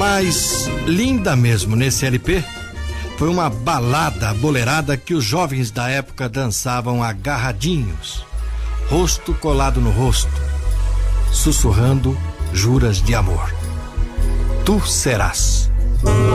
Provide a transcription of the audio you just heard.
Mas linda mesmo nesse LP foi uma balada boleirada que os jovens da época dançavam agarradinhos, rosto colado no rosto, sussurrando juras de amor. Tu serás.